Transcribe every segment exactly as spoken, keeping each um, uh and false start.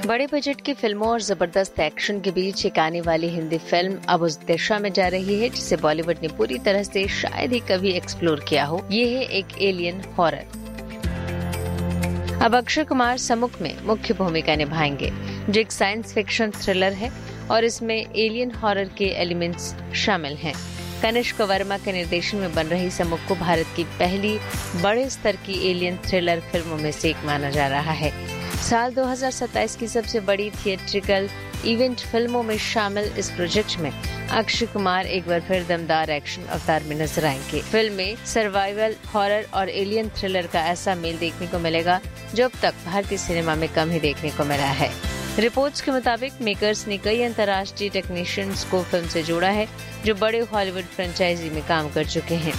बड़े बजट की फिल्मों और जबरदस्त एक्शन के बीच एक आने वाली हिंदी फिल्म अब उस दिशा में जा रही है जिसे बॉलीवुड ने पूरी तरह से शायद ही कभी एक्सप्लोर किया हो। ये है एक एलियन हॉरर। अब अक्षय कुमार सम्मुख में मुख्य भूमिका निभाएंगे, जो एक साइंस फिक्शन थ्रिलर है और इसमें एलियन हॉरर के एलिमेंट्स शामिल हैं। कनिष्क वर्मा के निर्देशन में बन रही सम्मुख को भारत की पहली बड़े स्तर की एलियन थ्रिलर फिल्मों में से एक माना जा रहा है। साल दो हज़ार सत्ताईस की सबसे बड़ी थिएट्रिकल इवेंट फिल्मों में शामिल इस प्रोजेक्ट में अक्षय कुमार एक बार फिर दमदार एक्शन अवतार में नजर आएंगे। फिल्म में सर्वाइवल, हॉरर और एलियन थ्रिलर का ऐसा मेल देखने को मिलेगा जो अब तक भारतीय सिनेमा में कम ही देखने को मिला है। रिपोर्ट्स के मुताबिक मेकर्स ने कई अंतर्राष्ट्रीय टेक्नीशियंस को फिल्म से जोड़ा है जो बड़े हॉलीवुड फ्रेंचाइजी में काम कर चुके हैं।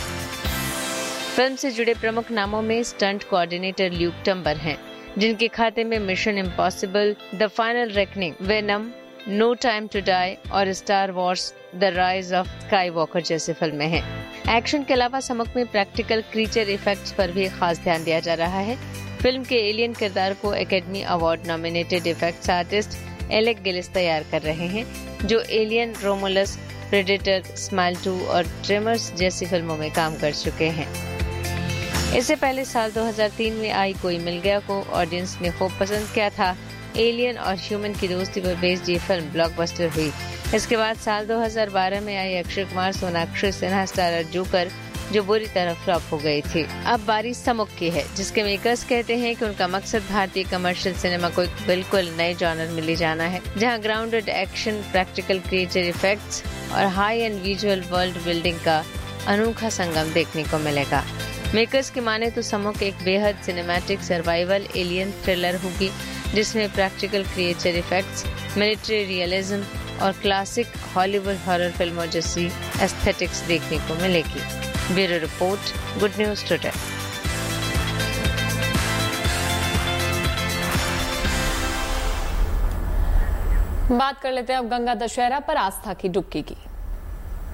फिल्म से जुड़े प्रमुख नामों में स्टंट कोऑर्डिनेटर ल्यूक टम्बर हैं, जिनके खाते में mission impossible, the final reckoning, venom, no time to die और star Wars the rise of Skywalker जैसी फिल्में हैं। एक्शन के अलावा सम्मुख में प्रैक्टिकल क्रीचर इफेक्ट्स पर भी खास ध्यान दिया जा रहा है। फिल्म के एलियन किरदार को academy award nominated effects artist Alec Gillies तैयार कर रहे हैं, जो alien, Romulus, predator, smile to और ट्रेमर्स जैसी फिल्मों में काम कर चुके हैं। इससे पहले साल दो हज़ार तीन में आई कोई मिल गया को ऑडियंस ने खूब पसंद किया था। एलियन और ह्यूमन की दोस्ती पर बेस्ड ये फिल्म ब्लॉकबस्टर हुई। इसके बाद साल दो हज़ार बारह में आई अक्षय कुमार सोनाक्षी सिन्हा स्टारर जोकर, जो बुरी तरह फ्लॉप हो गई थी। अब बारी सम्मुख की है, जिसके मेकर्स कहते हैं कि उनका मकसद भारतीय कमर्शियल सिनेमा को एक बिल्कुल नए जॉनर में ले जाना है, जहां grounded action, practical creature effects और high and visual world building का अनोखा संगम देखने को मिलेगा। मेकर्स की माने तो सम्मुख एक बेहद सिनेमैटिक सर्वाइवल एलियन थ्रिलर होगी, जिसमें practical creature effects, military realism और क्लासिक हॉलीवुड हॉरर फिल्मों जैसी एस्थेटिक्स देखने को मिलेगी। Bureau report, good news today. बात कर लेते हैं अब गंगा दशहरा पर आस्था की डुबकी की।